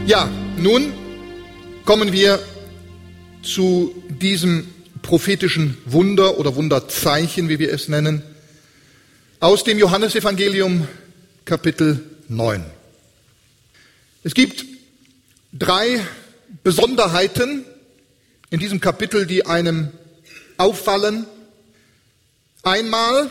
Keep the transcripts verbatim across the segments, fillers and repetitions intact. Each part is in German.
Ja, nun kommen wir zu diesem prophetischen Wunder oder Wunderzeichen, wie wir es nennen, aus dem Johannesevangelium Kapitel neun. Es gibt drei Besonderheiten in diesem Kapitel, die einem auffallen. Einmal,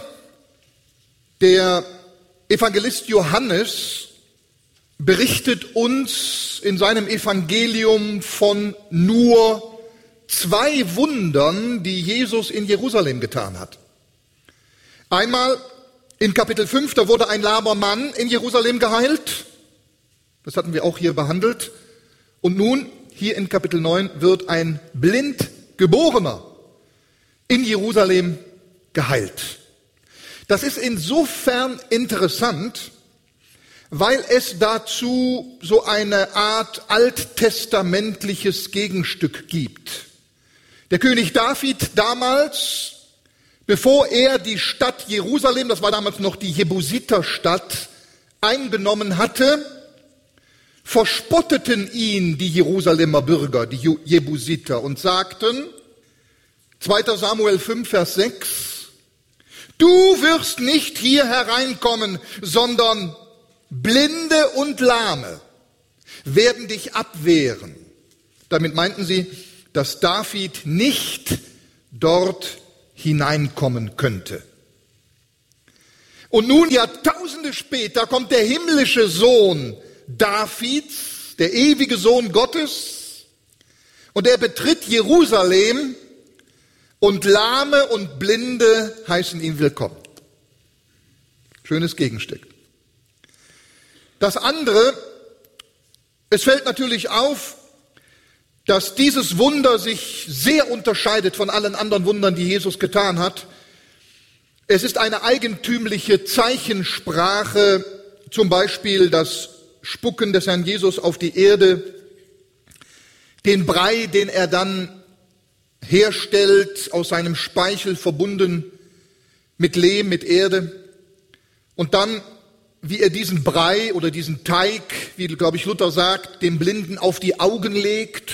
der Evangelist Johannes berichtet uns in seinem Evangelium von nur zwei Wundern, die Jesus in Jerusalem getan hat. Einmal in Kapitel fünf, da wurde ein lahmer Mann in Jerusalem geheilt. Das hatten wir auch hier behandelt. Und nun, hier in Kapitel neun, wird ein Blindgeborener in Jerusalem geheilt. Das ist insofern interessant, weil es dazu so eine Art alttestamentliches Gegenstück gibt. Der König David damals, bevor er die Stadt Jerusalem, das war damals noch die Jebusiterstadt, eingenommen hatte, verspotteten ihn die Jerusalemer Bürger, die Jebusiter, und sagten, zweiter Samuel fünf, Vers sechs, du wirst nicht hier hereinkommen, sondern Blinde und Lahme werden dich abwehren. Damit meinten sie, dass David nicht dort hineinkommen könnte. Und nun, Jahrtausende später, kommt der himmlische Sohn Davids, der ewige Sohn Gottes, und er betritt Jerusalem, und Lahme und Blinde heißen ihn willkommen. Schönes Gegenstück. Das andere, es fällt natürlich auf, dass dieses Wunder sich sehr unterscheidet von allen anderen Wundern, die Jesus getan hat. Es ist eine eigentümliche Zeichensprache, zum Beispiel das Spucken des Herrn Jesus auf die Erde, den Brei, den er dann herstellt, aus seinem Speichel verbunden mit Lehm, mit Erde, und dann, wie er diesen Brei oder diesen Teig, wie, glaube ich, Luther sagt, dem Blinden auf die Augen legt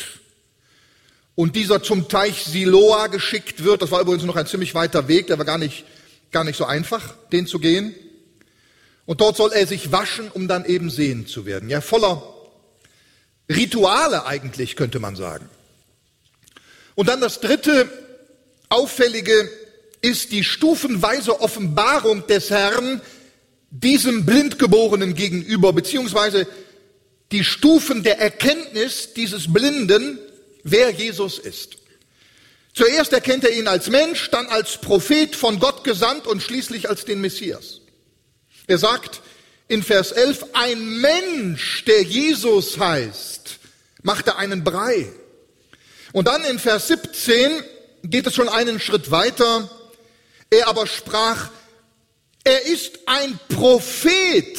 und dieser zum Teich Siloa geschickt wird. Das war übrigens noch ein ziemlich weiter Weg, der war gar nicht, gar nicht so einfach, den zu gehen. Und dort soll er sich waschen, um dann eben sehend zu werden. Ja, voller Rituale eigentlich, könnte man sagen. Und dann das dritte Auffällige ist die stufenweise Offenbarung des Herrn diesem Blindgeborenen gegenüber, beziehungsweise die Stufen der Erkenntnis dieses Blinden, wer Jesus ist. Zuerst erkennt er ihn als Mensch, dann als Prophet von Gott gesandt und schließlich als den Messias. Er sagt in Vers elf, ein Mensch, der Jesus heißt, machte einen Brei. Und dann in Vers siebzehn geht es schon einen Schritt weiter. Er aber sprach, er ist ein Prophet.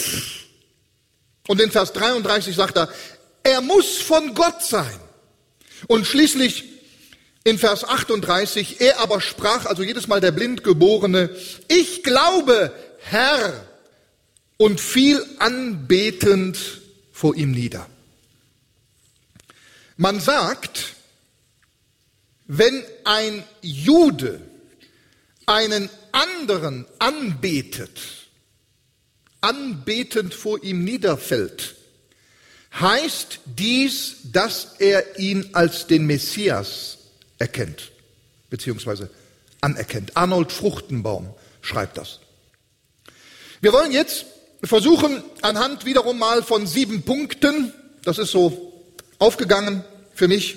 Und in Vers dreiunddreißig sagt er, er muss von Gott sein. Und schließlich in Vers achtunddreißig, er aber sprach, also jedes Mal der Blindgeborene, ich glaube, Herr, und fiel anbetend vor ihm nieder. Man sagt, wenn ein Jude einen anderen anbetet, anbetend vor ihm niederfällt, heißt dies, dass er ihn als den Messias erkennt, beziehungsweise anerkennt. Arnold Fruchtenbaum schreibt das. Wir wollen jetzt versuchen, anhand wiederum mal von sieben Punkten, das ist so aufgegangen für mich,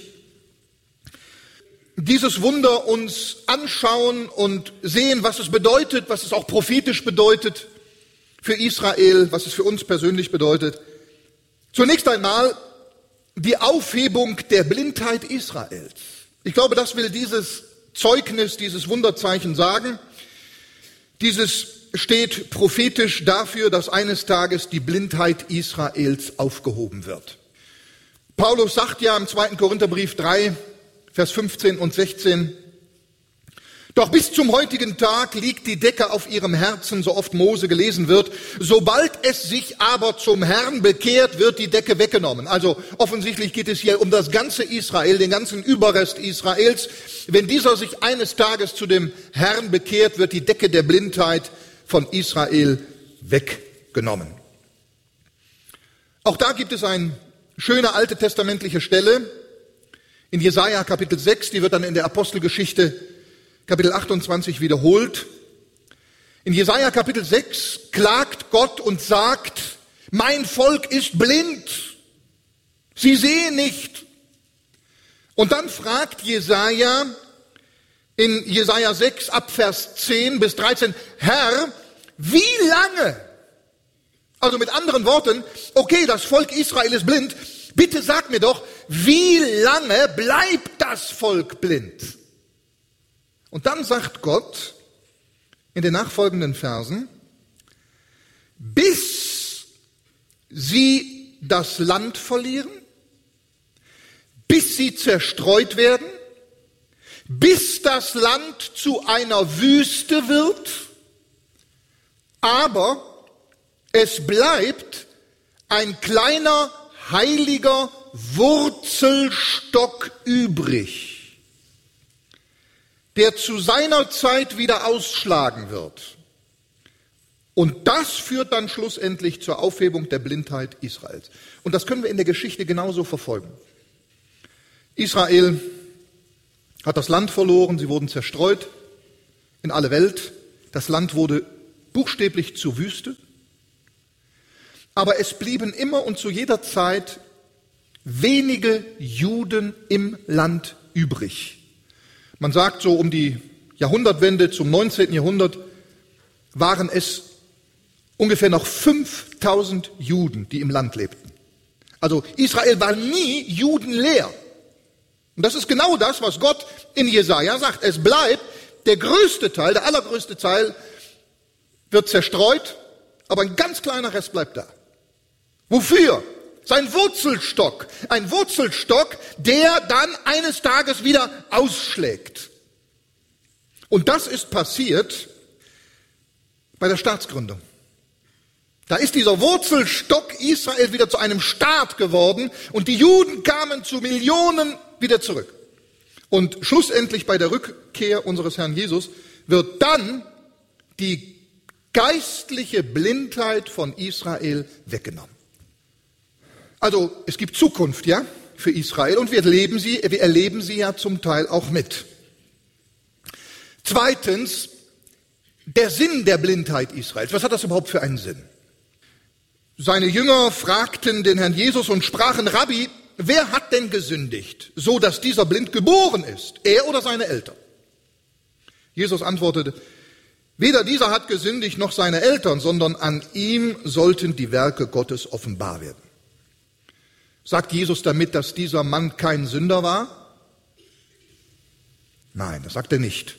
dieses Wunder uns anschauen und sehen, was es bedeutet, was es auch prophetisch bedeutet für Israel, was es für uns persönlich bedeutet. Zunächst einmal die Aufhebung der Blindheit Israels. Ich glaube, das will dieses Zeugnis, dieses Wunderzeichen sagen. Dieses steht prophetisch dafür, dass eines Tages die Blindheit Israels aufgehoben wird. Paulus sagt ja im zweiten Korintherbrief drei, Vers fünfzehn und sechzehn, Doch bis zum heutigen Tag liegt die Decke auf ihrem Herzen, so oft Mose gelesen wird. Sobald es sich aber zum Herrn bekehrt, wird die Decke weggenommen. Also offensichtlich geht es hier um das ganze Israel, den ganzen Überrest Israels. Wenn dieser sich eines Tages zu dem Herrn bekehrt, wird die Decke der Blindheit von Israel weggenommen. Auch da gibt es eine schöne alte testamentliche Stelle in Jesaja Kapitel sechs, die wird dann in der Apostelgeschichte Kapitel achtundzwanzig wiederholt. In Jesaja Kapitel sechs klagt Gott und sagt, mein Volk ist blind, sie sehen nicht. Und dann fragt Jesaja in Jesaja sechs ab Vers zehn bis dreizehn, Herr, wie lange? Also mit anderen Worten, okay, das Volk Israel ist blind, bitte sag mir doch, wie lange bleibt das Volk blind? Und dann sagt Gott in den nachfolgenden Versen, bis sie das Land verlieren, bis sie zerstreut werden, bis das Land zu einer Wüste wird, aber es bleibt ein kleiner heiliger Wurzelstock übrig, der zu seiner Zeit wieder ausschlagen wird. Und das führt dann schlussendlich zur Aufhebung der Blindheit Israels. Und das können wir in der Geschichte genauso verfolgen. Israel hat das Land verloren, sie wurden zerstreut in alle Welt. Das Land wurde buchstäblich zur Wüste. Aber es blieben immer und zu jeder Zeit wenige Juden im Land übrig. Man sagt, so um die Jahrhundertwende zum neunzehnten Jahrhundert waren es ungefähr noch fünftausend Juden, die im Land lebten. Also Israel war nie judenleer. Und das ist genau das, was Gott in Jesaja sagt. Es bleibt, der größte Teil, der allergrößte Teil wird zerstreut, aber ein ganz kleiner Rest bleibt da. Wofür? Sein Wurzelstock. Ein Wurzelstock, der dann eines Tages wieder ausschlägt. Und das ist passiert bei der Staatsgründung. Da ist dieser Wurzelstock Israel wieder zu einem Staat geworden und die Juden kamen zu Millionen wieder zurück. Und schlussendlich bei der Rückkehr unseres Herrn Jesus wird dann die geistliche Blindheit von Israel weggenommen. Also es gibt Zukunft, ja, für Israel und wir erleben sie, wir erleben sie ja zum Teil auch mit. Zweitens, der Sinn der Blindheit Israels. Was hat das überhaupt für einen Sinn? Seine Jünger fragten den Herrn Jesus und sprachen, Rabbi, wer hat denn gesündigt, so dass dieser blind geboren ist, er oder seine Eltern? Jesus antwortete, weder dieser hat gesündigt noch seine Eltern, sondern an ihm sollten die Werke Gottes offenbar werden. Sagt Jesus damit, dass dieser Mann kein Sünder war? Nein, das sagt er nicht.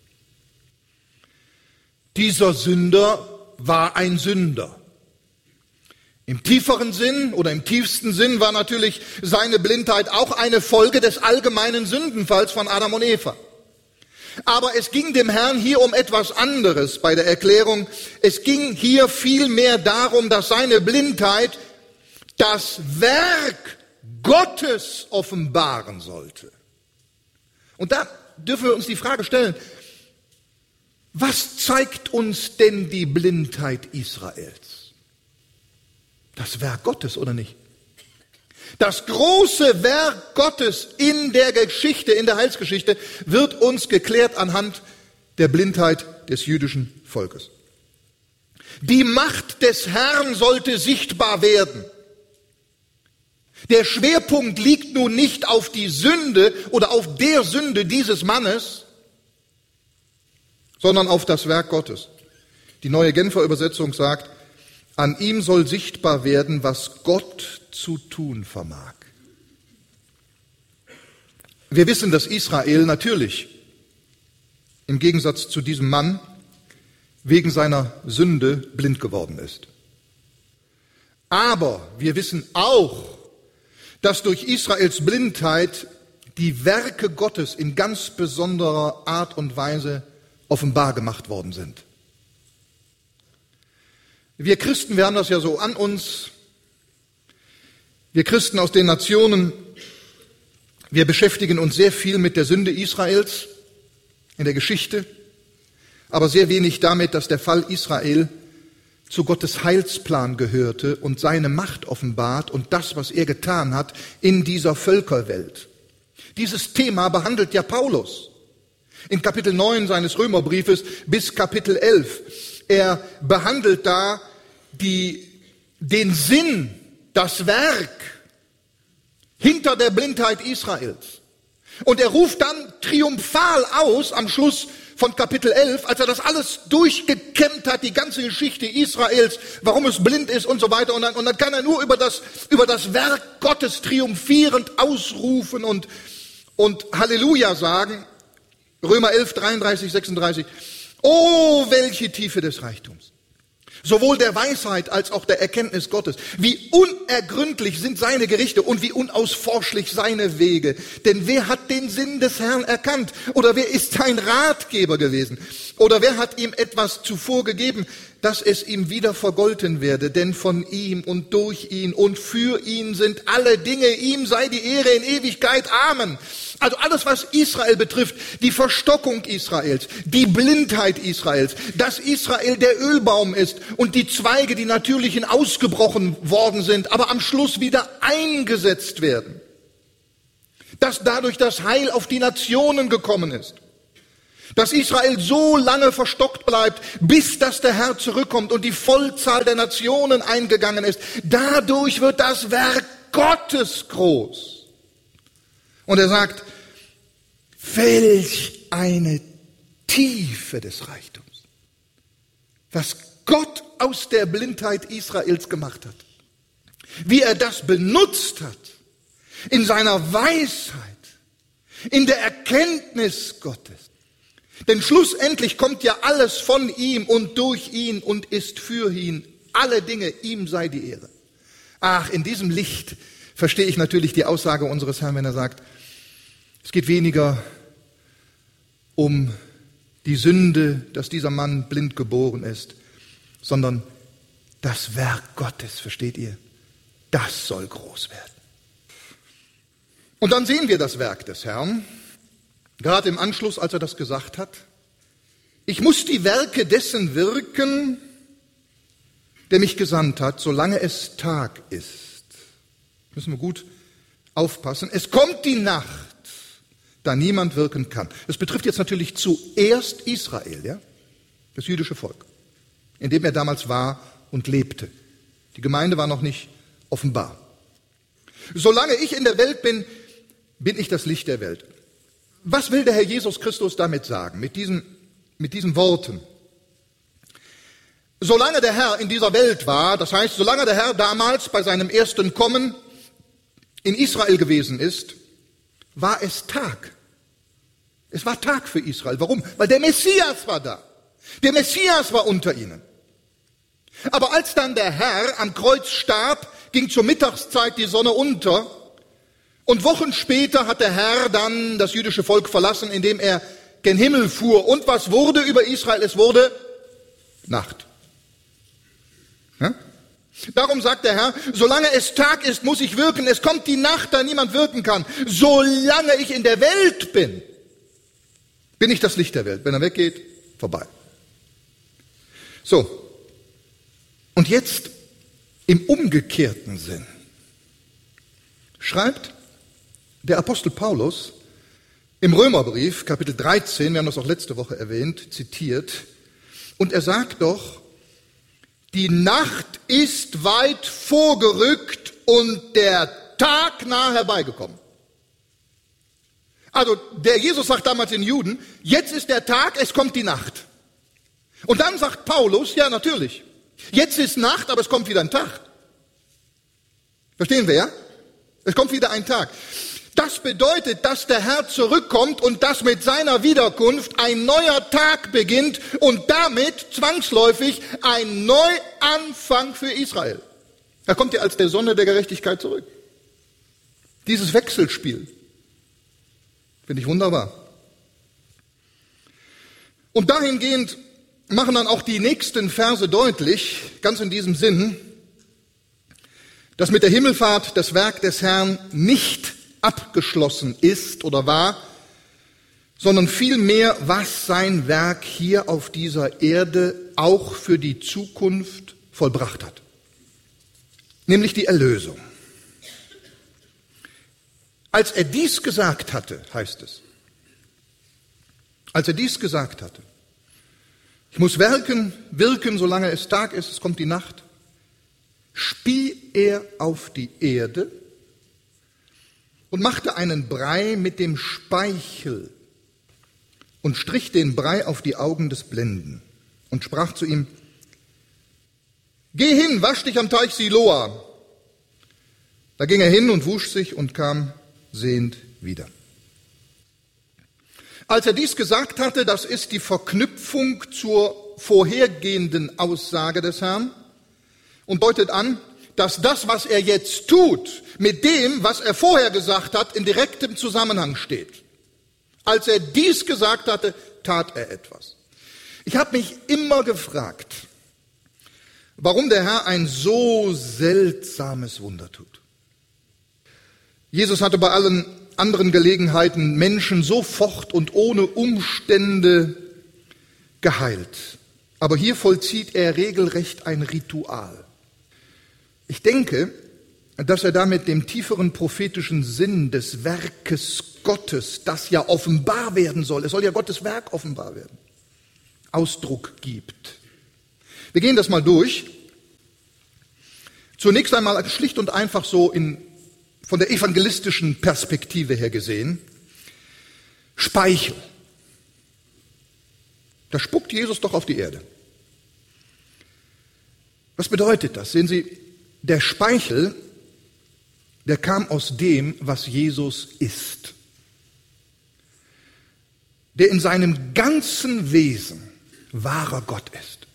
Dieser Sünder war ein Sünder. Im tieferen Sinn oder im tiefsten Sinn war natürlich seine Blindheit auch eine Folge des allgemeinen Sündenfalls von Adam und Eva. Aber es ging dem Herrn hier um etwas anderes bei der Erklärung. Es ging hier vielmehr darum, dass seine Blindheit das Werk Gottes offenbaren sollte. Und da dürfen wir uns die Frage stellen, was zeigt uns denn die Blindheit Israels? Das Werk Gottes, oder nicht? Das große Werk Gottes in der Geschichte, in der Heilsgeschichte, wird uns geklärt anhand der Blindheit des jüdischen Volkes. Die Macht des Herrn sollte sichtbar werden. Der Schwerpunkt liegt nun nicht auf die Sünde oder auf der Sünde dieses Mannes, sondern auf das Werk Gottes. Die Neue Genfer Übersetzung sagt, an ihm soll sichtbar werden, was Gott zu tun vermag. Wir wissen, dass Israel natürlich im Gegensatz zu diesem Mann wegen seiner Sünde blind geworden ist. Aber wir wissen auch, dass durch Israels Blindheit die Werke Gottes in ganz besonderer Art und Weise offenbar gemacht worden sind. Wir Christen, wir haben das ja so an uns. Wir Christen aus den Nationen, wir beschäftigen uns sehr viel mit der Sünde Israels in der Geschichte, aber sehr wenig damit, dass der Fall Israel zu Gottes Heilsplan gehörte und seine Macht offenbart und das, was er getan hat in dieser Völkerwelt. Dieses Thema behandelt ja Paulus in Kapitel neun seines Römerbriefes bis Kapitel elf. Er behandelt da die, den Sinn, das Werk hinter der Blindheit Israels. Und er ruft dann triumphal aus am Schluss von Kapitel elf, als er das alles durchgekämmt hat, die ganze Geschichte Israels, warum es blind ist und so weiter. Und dann, und dann kann er nur über das, über das Werk Gottes triumphierend ausrufen und, und Halleluja sagen. Römer elf, dreiunddreißig, sechsunddreißig. Oh, welche Tiefe des Reichtums! Sowohl der Weisheit als auch der Erkenntnis Gottes. Wie unergründlich sind seine Gerichte und wie unausforschlich seine Wege. Denn wer hat den Sinn des Herrn erkannt? Oder wer ist sein Ratgeber gewesen? Oder wer hat ihm etwas zuvor gegeben, dass es ihm wieder vergolten werde? Denn von ihm und durch ihn und für ihn sind alle Dinge. Ihm sei die Ehre in Ewigkeit. Amen. Also alles, was Israel betrifft, die Verstockung Israels, die Blindheit Israels, dass Israel der Ölbaum ist und die Zweige, die natürlichen, ausgebrochen worden sind, aber am Schluss wieder eingesetzt werden. Dass dadurch das Heil auf die Nationen gekommen ist. Dass Israel so lange verstockt bleibt, bis dass der Herr zurückkommt und die Vollzahl der Nationen eingegangen ist. Dadurch wird das Werk Gottes groß. Und er sagt, welch eine Tiefe des Reichtums. Was Gott aus der Blindheit Israels gemacht hat. Wie er das benutzt hat. In seiner Weisheit. In der Erkenntnis Gottes. Denn schlussendlich kommt ja alles von ihm und durch ihn und ist für ihn. Alle Dinge, ihm sei die Ehre. Ach, in diesem Licht verstehe ich natürlich die Aussage unseres Herrn, wenn er sagt, es geht weniger um die Sünde, dass dieser Mann blind geboren ist, sondern das Werk Gottes, versteht ihr? Das soll groß werden. Und dann sehen wir das Werk des Herrn, gerade im Anschluss, als er das gesagt hat. Ich muss die Werke dessen wirken, der mich gesandt hat, solange es Tag ist. Müssen wir gut aufpassen. Es kommt die Nacht, da niemand wirken kann. Das betrifft jetzt natürlich zuerst Israel, ja, das jüdische Volk, in dem er damals war und lebte. Die Gemeinde war noch nicht offenbar. Solange ich in der Welt bin, bin ich das Licht der Welt. Was will der Herr Jesus Christus damit sagen, mit diesen, mit diesen Worten? Solange der Herr in dieser Welt war, das heißt, solange der Herr damals bei seinem ersten Kommen in Israel gewesen ist, war es Tag. Es war Tag für Israel. Warum? Weil der Messias war da. Der Messias war unter ihnen. Aber als dann der Herr am Kreuz starb, ging zur Mittagszeit die Sonne unter und Wochen später hat der Herr dann das jüdische Volk verlassen, indem er gen Himmel fuhr. Und was wurde über Israel? Es wurde Nacht. Ja? Darum sagt der Herr, solange es Tag ist, muss ich wirken. Es kommt die Nacht, da niemand wirken kann. Solange ich in der Welt bin, bin ich das Licht der Welt. Wenn er weggeht, vorbei. So. Und jetzt im umgekehrten Sinn schreibt der Apostel Paulus im Römerbrief, Kapitel dreizehn, wir haben das auch letzte Woche erwähnt, zitiert, und er sagt doch, die Nacht ist weit vorgerückt und der Tag nahe herbeigekommen. Also der Jesus sagt damals den Juden, jetzt ist der Tag, es kommt die Nacht. Und dann sagt Paulus, ja natürlich, jetzt ist Nacht, aber es kommt wieder ein Tag. Verstehen wir, ja? Es kommt wieder ein Tag. Das bedeutet, dass der Herr zurückkommt und dass mit seiner Wiederkunft ein neuer Tag beginnt und damit zwangsläufig ein Neuanfang für Israel. Da kommt er als der Sonne der Gerechtigkeit zurück. Dieses Wechselspiel. Finde ich wunderbar. Und dahingehend machen dann auch die nächsten Verse deutlich, ganz in diesem Sinn, dass mit der Himmelfahrt das Werk des Herrn nicht abgeschlossen ist oder war, sondern vielmehr, was sein Werk hier auf dieser Erde auch für die Zukunft vollbracht hat. Nämlich die Erlösung. Als er dies gesagt hatte, heißt es, als er dies gesagt hatte, ich muss wirken, wirken, solange es Tag ist, es kommt die Nacht, spie er auf die Erde und machte einen Brei mit dem Speichel und strich den Brei auf die Augen des Blinden und sprach zu ihm, geh hin, wasch dich am Teich Siloa. Da ging er hin und wusch sich und kam sehend wieder. Als er dies gesagt hatte, das ist die Verknüpfung zur vorhergehenden Aussage des Herrn und deutet an, dass das, was er jetzt tut, mit dem, was er vorher gesagt hat, in direktem Zusammenhang steht. Als er dies gesagt hatte, tat er etwas. Ich habe mich immer gefragt, warum der Herr ein so seltsames Wunder tut. Jesus hatte bei allen anderen Gelegenheiten Menschen sofort und ohne Umstände geheilt. Aber hier vollzieht er regelrecht ein Ritual. Ich denke, dass er damit dem tieferen prophetischen Sinn des Werkes Gottes, das ja offenbar werden soll, es soll ja Gottes Werk offenbar werden, Ausdruck gibt. Wir gehen das mal durch. Zunächst einmal schlicht und einfach so in von der evangelistischen Perspektive her gesehen, Speichel. Da spuckt Jesus doch auf die Erde. Was bedeutet das? Sehen Sie, der Speichel, der kam aus dem, was Jesus ist. Der in seinem ganzen Wesen wahrer Gott ist.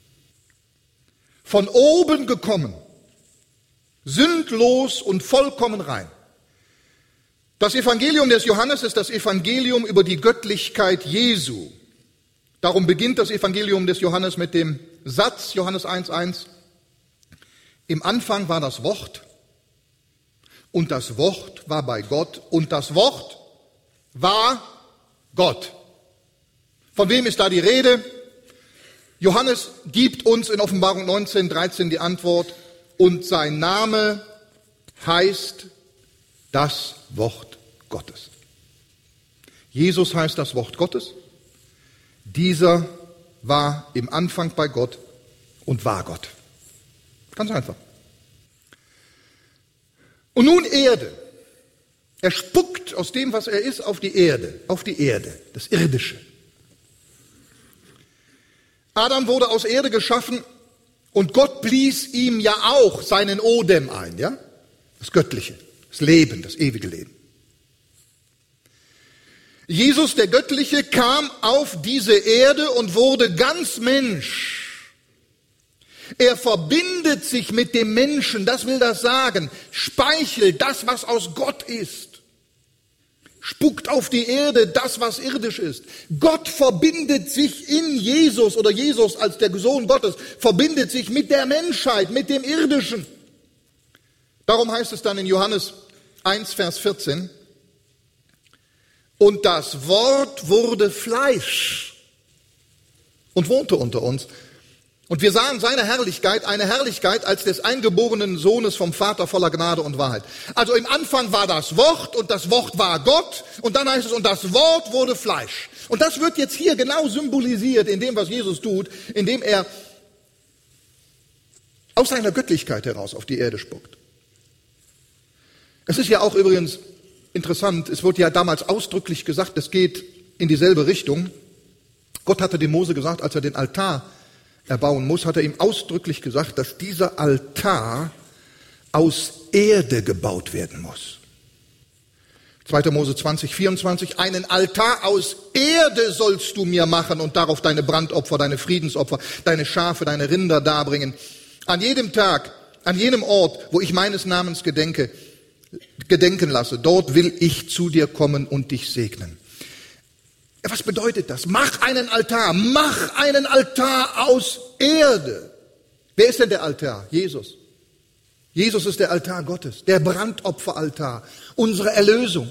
Von oben gekommen, sündlos und vollkommen rein. Das Evangelium des Johannes ist das Evangelium über die Göttlichkeit Jesu. Darum beginnt das Evangelium des Johannes mit dem Satz, Johannes eins eins, im Anfang war das Wort und das Wort war bei Gott und das Wort war Gott. Von wem ist da die Rede? Johannes gibt uns in Offenbarung neunzehn dreizehn die Antwort, und sein Name heißt das Wort Gottes. Jesus heißt das Wort Gottes. Dieser war im Anfang bei Gott und war Gott. Ganz einfach. Und nun Erde. Er spuckt aus dem, was er ist, auf die Erde, auf die Erde, das Irdische. Adam wurde aus Erde geschaffen. Und Gott blies ihm ja auch seinen Odem ein, ja? Das Göttliche, das Leben, das ewige Leben. Jesus, der Göttliche, kam auf diese Erde und wurde ganz Mensch. Er verbindet sich mit dem Menschen, das will das sagen. Speichelt das, was aus Gott ist. Spuckt auf die Erde das, was irdisch ist. Gott verbindet sich in Jesus oder Jesus als der Sohn Gottes, verbindet sich mit der Menschheit, mit dem Irdischen. Darum heißt es dann in Johannes eins, Vers vierzehn, und das Wort wurde Fleisch und wohnte unter uns. Und wir sahen seine Herrlichkeit, eine Herrlichkeit als des eingeborenen Sohnes vom Vater voller Gnade und Wahrheit. Also im Anfang war das Wort und das Wort war Gott und dann heißt es, und das Wort wurde Fleisch. Und das wird jetzt hier genau symbolisiert in dem, was Jesus tut, indem er aus seiner Göttlichkeit heraus auf die Erde spuckt. Es ist ja auch übrigens interessant, es wurde ja damals ausdrücklich gesagt, es geht in dieselbe Richtung. Gott hatte dem Mose gesagt, als er den Altar erbauen muss, hat er ihm ausdrücklich gesagt, dass dieser Altar aus Erde gebaut werden muss. zweiter Mose zwanzig, vierundzwanzig, einen Altar aus Erde sollst du mir machen und darauf deine Brandopfer, deine Friedensopfer, deine Schafe, deine Rinder darbringen. An jedem Tag, an jenem Ort, wo ich meines Namens gedenke, gedenken lasse. Dort will ich zu dir kommen und dich segnen. Was bedeutet das? Mach einen Altar, mach einen Altar aus Erde. Wer ist denn der Altar? Jesus. Jesus ist der Altar Gottes, der Brandopferaltar, unsere Erlösung.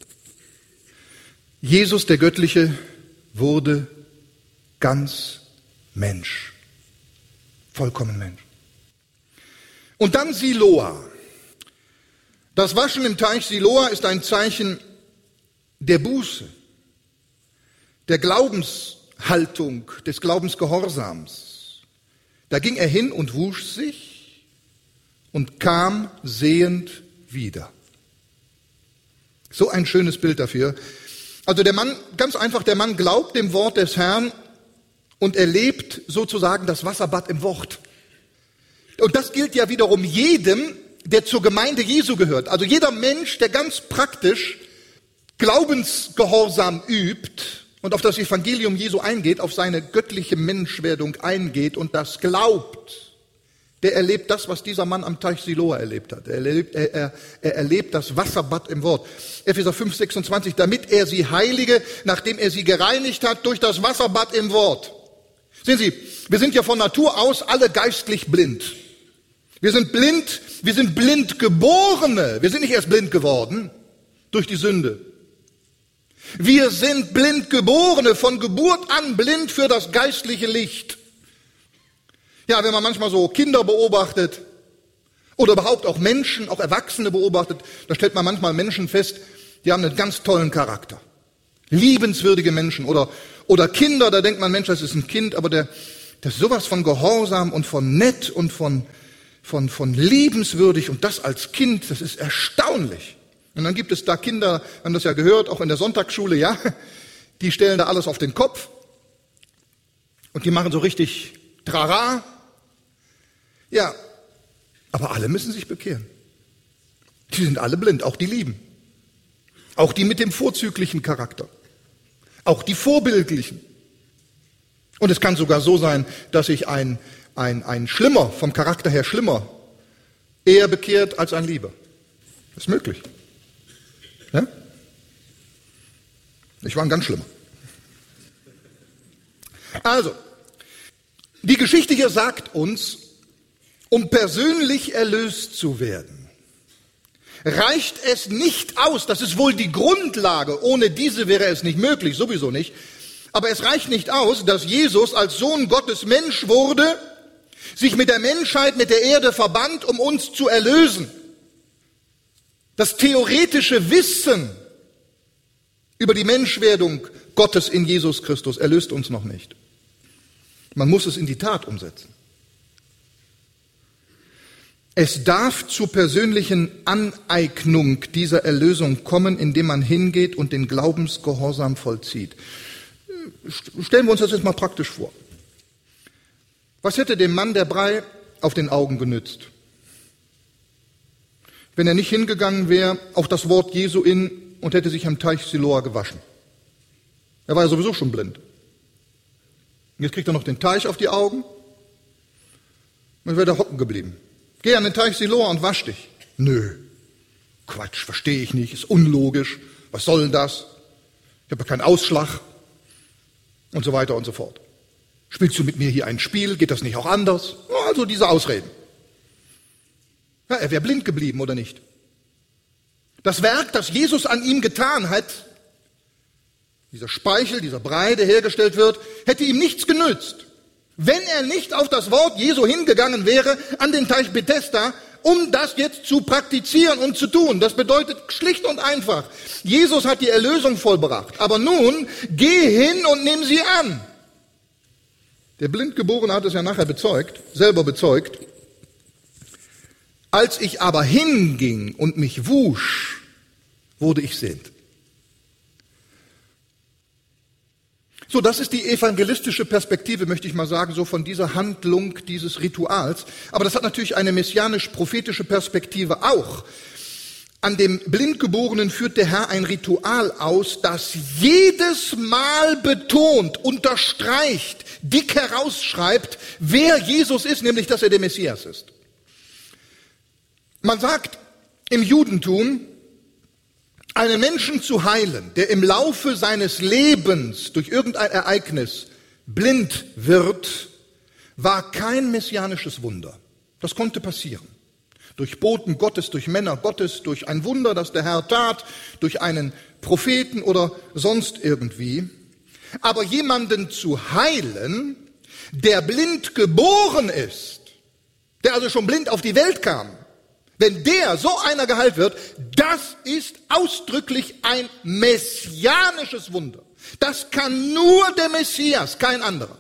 Jesus, der Göttliche, wurde ganz Mensch, vollkommen Mensch. Und dann Siloa. Das Waschen im Teich Siloa ist ein Zeichen der Buße, der Glaubenshaltung, des Glaubensgehorsams. Da ging er hin und wusch sich und kam sehend wieder. So ein schönes Bild dafür. Also der Mann, ganz einfach, der Mann glaubt dem Wort des Herrn und erlebt sozusagen das Wasserbad im Wort. Und das gilt ja wiederum jedem, der zur Gemeinde Jesu gehört. Also jeder Mensch, der ganz praktisch Glaubensgehorsam übt und auf das Evangelium Jesu eingeht, auf seine göttliche Menschwerdung eingeht und das glaubt, der erlebt das, was dieser Mann am Teich Siloa erlebt hat. Er erlebt, er, er, er erlebt das Wasserbad im Wort. Epheser fünf, sechsundzwanzig, damit er sie heilige, nachdem er sie gereinigt hat durch das Wasserbad im Wort. Sehen Sie, wir sind ja von Natur aus alle geistlich blind. Wir sind blind, wir sind blind Geborene. Wir sind nicht erst blind geworden durch die Sünde. Wir sind blind Geborene, von Geburt an blind für das geistliche Licht. Ja, wenn man manchmal so Kinder beobachtet oder überhaupt auch Menschen, auch Erwachsene beobachtet, da stellt man manchmal Menschen fest, die haben einen ganz tollen Charakter. Liebenswürdige Menschen oder, oder Kinder, da denkt man, Mensch, das ist ein Kind, aber der, das ist sowas von Gehorsam und von nett und von, von, von liebenswürdig und das als Kind, das ist erstaunlich. Und dann gibt es da Kinder, wir haben das ja gehört, auch in der Sonntagsschule, ja, die stellen da alles auf den Kopf und die machen so richtig Trara. Ja, aber alle müssen sich bekehren. Die sind alle blind, auch die Lieben. Auch die mit dem vorzüglichen Charakter. Auch die vorbildlichen. Und es kann sogar so sein, dass sich ein, ein, ein Schlimmer, vom Charakter her Schlimmer, eher bekehrt als ein Lieber. Das ist möglich. Ja? Ich war ein ganz Schlimmer. Also, die Geschichte hier sagt uns, um persönlich erlöst zu werden, reicht es nicht aus, das ist wohl die Grundlage, ohne diese wäre es nicht möglich, sowieso nicht, aber es reicht nicht aus, dass Jesus als Sohn Gottes Mensch wurde, sich mit der Menschheit, mit der Erde verband, um uns zu erlösen. Das theoretische Wissen über die Menschwerdung Gottes in Jesus Christus erlöst uns noch nicht. Man muss es in die Tat umsetzen. Es darf zur persönlichen Aneignung dieser Erlösung kommen, indem man hingeht und den Glaubensgehorsam vollzieht. Stellen wir uns das jetzt mal praktisch vor. Was hätte dem Mann der Brei auf den Augen genützt, wenn er nicht hingegangen wäre auf das Wort Jesu in und hätte sich am Teich Siloa gewaschen? Er war ja sowieso schon blind. Und jetzt kriegt er noch den Teich auf die Augen und wäre da hocken geblieben. Geh an den Teich Siloa und wasch dich. Nö, Quatsch, verstehe ich nicht, ist unlogisch, was soll denn das? Ich habe ja keinen Ausschlag und so weiter und so fort. Spielst du mit mir hier ein Spiel, geht das nicht auch anders? Also diese Ausreden. Ja, er wäre blind geblieben, oder nicht? Das Werk, das Jesus an ihm getan hat, dieser Speichel, dieser Brei, der hergestellt wird, hätte ihm nichts genützt, wenn er nicht auf das Wort Jesu hingegangen wäre an den Teich Bethesda, um das jetzt zu praktizieren und zu tun. Das bedeutet schlicht und einfach, Jesus hat die Erlösung vollbracht, aber nun geh hin und nimm sie an. Der Blindgeborene hat es ja nachher bezeugt, selber bezeugt. Als ich aber hinging und mich wusch, wurde ich sehend. So, das ist die evangelistische Perspektive, möchte ich mal sagen, so von dieser Handlung, dieses Rituals. Aber das hat natürlich eine messianisch-prophetische Perspektive auch. An dem Blindgeborenen führt der Herr ein Ritual aus, das jedes Mal betont, unterstreicht, dick herausschreibt, wer Jesus ist, nämlich dass er der Messias ist. Man sagt im Judentum, einen Menschen zu heilen, der im Laufe seines Lebens durch irgendein Ereignis blind wird, war kein messianisches Wunder. Das konnte passieren. Durch Boten Gottes, durch Männer Gottes, durch ein Wunder, das der Herr tat, durch einen Propheten oder sonst irgendwie. Aber jemanden zu heilen, der blind geboren ist, der also schon blind auf die Welt kam, wenn der, so einer geheilt wird, das ist ausdrücklich ein messianisches Wunder. Das kann nur der Messias, kein anderer.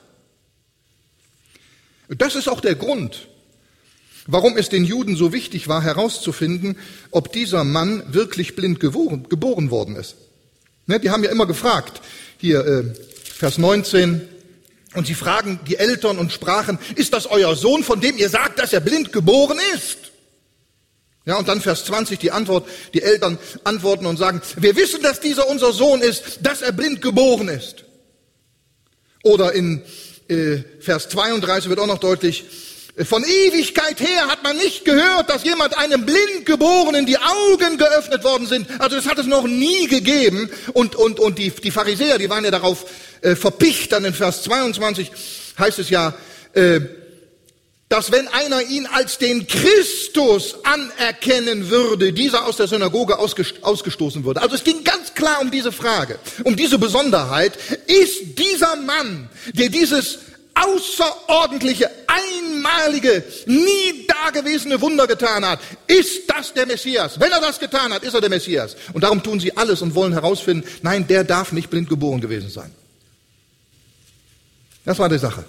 Das ist auch der Grund, warum es den Juden so wichtig war, herauszufinden, ob dieser Mann wirklich blind geboren, geboren worden ist. Ne, die haben ja immer gefragt, hier äh, Vers neunzehn, und sie fragen die Eltern und sprachen, ist das euer Sohn, von dem ihr sagt, dass er blind geboren ist? Ja, und dann Vers zwanzig, die Antwort, die Eltern antworten und sagen, wir wissen, dass dieser unser Sohn ist, dass er blind geboren ist. Oder in äh, Vers zweiunddreißig wird auch noch deutlich, von Ewigkeit her hat man nicht gehört, dass jemand einem Blindgeborenen die Augen geöffnet worden sind. Also das hat es noch nie gegeben. Und, und, und die, die Pharisäer, die waren ja darauf äh, verpicht. Dann in Vers zweiundzwanzig heißt es ja, äh, dass wenn einer ihn als den Christus anerkennen würde, dieser aus der Synagoge ausgestoßen würde. Also es ging ganz klar um diese Frage, um diese Besonderheit. Ist dieser Mann, der dieses außerordentliche, einmalige, nie dagewesene Wunder getan hat, ist das der Messias? Wenn er das getan hat, ist er der Messias. Und darum tun sie alles und wollen herausfinden, nein, der darf nicht blind geboren gewesen sein. Das war die Sache.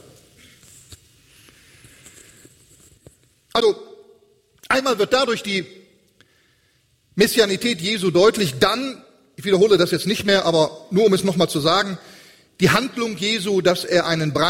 Also, einmal wird dadurch die Messianität Jesu deutlich, dann, ich wiederhole das jetzt nicht mehr, aber nur um es nochmal zu sagen, die Handlung Jesu, dass er einen